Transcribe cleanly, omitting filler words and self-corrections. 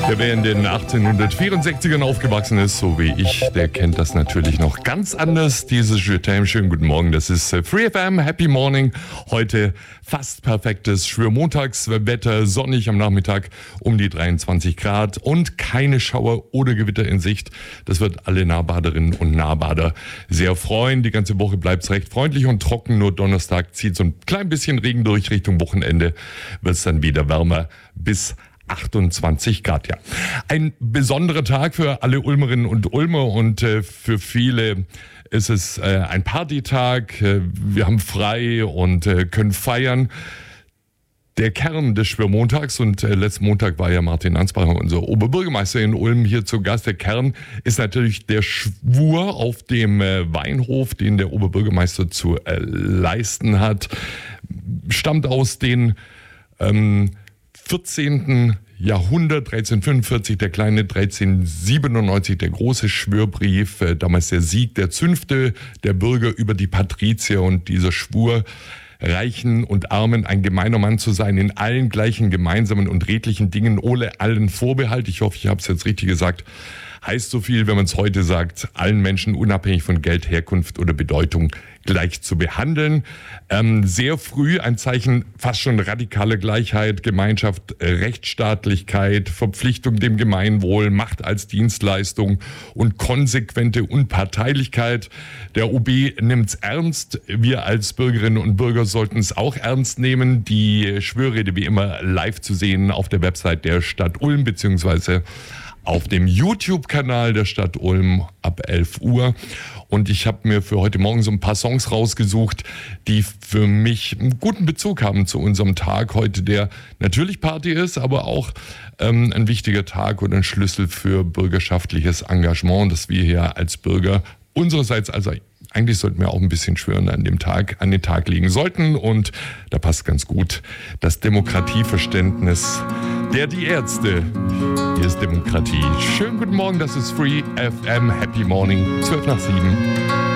Wer in den 1864ern aufgewachsen ist, so wie ich, der kennt das natürlich noch ganz anders. Dieses Je t'aime, schönen guten Morgen, das ist Free FM, Happy Morning. Heute fast perfektes Schwörmontagswetter, sonnig am Nachmittag um die 23 Grad und keine Schauer oder Gewitter in Sicht. Das wird alle Nahbaderinnen und Nahbader sehr freuen. Die ganze Woche bleibt es recht freundlich und trocken, nur Donnerstag zieht so ein klein bisschen Regen durch. Richtung Wochenende wird es dann wieder wärmer bis 28 Grad, ja. Ein besonderer Tag für alle Ulmerinnen und Ulmer und für viele ist es ein Partytag. Wir haben frei und können feiern. Der Kern des Schwörmontags, und letzten Montag war ja Martin Ansbacher, unser Oberbürgermeister in Ulm, hier zu Gast. Der Kern ist natürlich der Schwur auf dem Weinhof, den der Oberbürgermeister zu leisten hat. Stammt aus den 14. Jahrhundert, 1345 der kleine, 1397 der große Schwörbrief, damals der Sieg der Zünfte der Bürger über die Patrizier, und dieser Schwur, Reichen und Armen ein gemeiner Mann zu sein, in allen gleichen gemeinsamen und redlichen Dingen, ohne allen Vorbehalt. Ich hoffe, ich habe es jetzt richtig gesagt. Heißt so viel, wenn man es heute sagt, allen Menschen unabhängig von Geld, Herkunft oder Bedeutung gleich zu behandeln. Sehr früh ein Zeichen fast schon radikaler Gleichheit, Gemeinschaft, Rechtsstaatlichkeit, Verpflichtung dem Gemeinwohl, Macht als Dienstleistung und konsequente Unparteilichkeit. Der OB nimmt's ernst. Wir als Bürgerinnen und Bürger sollten es auch ernst nehmen. Die Schwörrede wie immer live zu sehen auf der Website der Stadt Ulm beziehungsweise auf dem YouTube-Kanal der Stadt Ulm ab 11 Uhr. Und ich habe mir für heute Morgen so ein paar Songs rausgesucht, die für mich einen guten Bezug haben zu unserem Tag heute, der natürlich Party ist, aber auch ein wichtiger Tag und ein Schlüssel für bürgerschaftliches Engagement, das wir hier als Bürger unsererseits, also eigentlich sollten wir auch ein bisschen schwören an den Tag legen sollten. Und da passt ganz gut das Demokratieverständnis die Ärzte. Hier ist Demokratie. Schönen guten Morgen, das ist Free FM, Happy Morning, 12 nach 7.